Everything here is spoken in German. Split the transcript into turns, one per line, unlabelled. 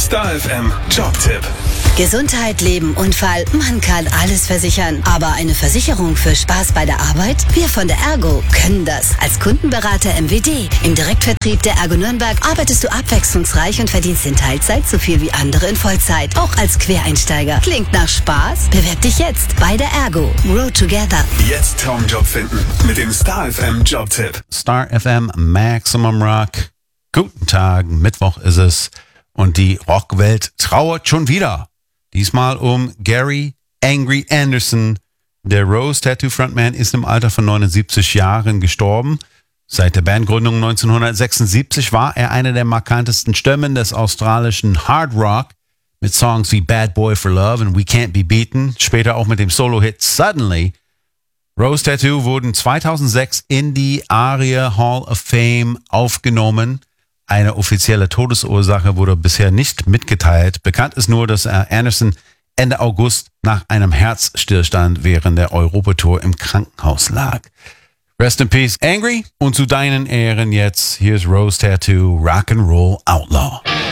Star FM Jobtipp.
Gesundheit, Leben, Unfall, man kann alles versichern. Aber eine Versicherung für Spaß bei der Arbeit? Wir von der Ergo können das. Als Kundenberater MWD im Direktvertrieb der Ergo Nürnberg arbeitest du abwechslungsreich und verdienst in Teilzeit so viel wie andere in Vollzeit. Auch als Quereinsteiger. Klingt nach Spaß? Bewerb dich jetzt bei der Ergo. Grow together.
Jetzt Traumjob finden mit dem Star FM Jobtipp.
Star FM Maximum Rock. Guten Tag, Mittwoch ist es und die Rockwelt trauert schon wieder. Diesmal um Gary Angry Anderson. Der Rose Tattoo Frontman ist im Alter von 79 Jahren gestorben. Seit der Bandgründung 1976 war er eine der markantesten Stimmen des australischen Hard Rock mit Songs wie Bad Boy for Love und We Can't Be Beaten, später auch mit dem Solo-Hit Suddenly. Rose Tattoo wurden 2006 in die ARIA Hall of Fame aufgenommen. Eine offizielle Todesursache wurde bisher nicht mitgeteilt. Bekannt ist nur, dass Anderson Ende August nach einem Herzstillstand während der Europatour im Krankenhaus lag. Rest in Peace, Angry. Und zu deinen Ehren jetzt, hier ist Rose Tattoo, Rock'n'Roll Outlaw.